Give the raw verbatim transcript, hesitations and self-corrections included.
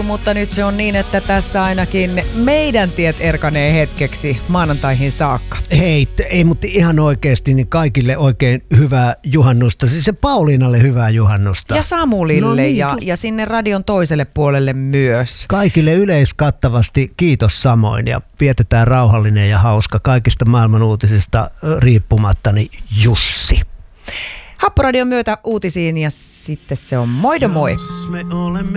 muuttuu, mutta nyt se on niin, että tässä ainakin meidän tiet erkanee hetkeksi maanantaihin saakka. Hei, ei, mutta ihan oikeasti niin kaikille oikein hyvää juhannusta. Siis se Pauliinalle hyvää juhannusta. Ja Samulille no niin, ja, ja sinne radion toiselle puolelle myös. Kaikille yleiskattavasti kiitos samoin ja vietetään rauhallinen ja hauska kaikista maailman uutisista riippumatta, niin Jussi. Happoradion myötä uutisiin ja sitten se on moido moi.